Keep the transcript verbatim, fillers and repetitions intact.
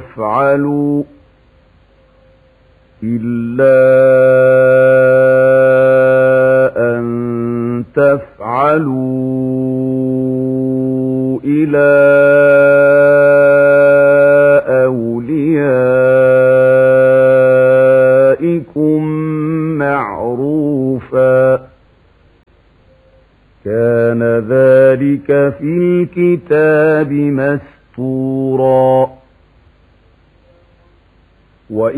تفعلوا إلا أن تفعلوا إلى أوليائكم معروفا كان ذلك في الكتاب مسطورا.